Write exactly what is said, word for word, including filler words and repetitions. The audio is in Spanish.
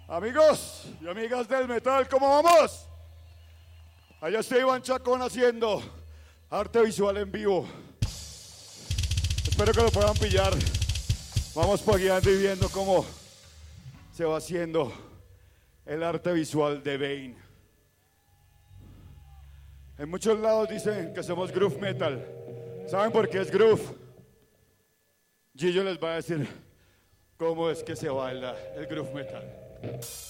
Amigos y amigas del metal, ¿cómo vamos? Allá está Iván Chacón haciendo arte visual en vivo. Espero que lo puedan pillar. Vamos pagueando y viendo cómo se va haciendo el arte visual de Bane. En muchos lados dicen que somos groove metal. ¿Saben por qué es groove? Gillo les va a decir cómo es que se baila el groove metal.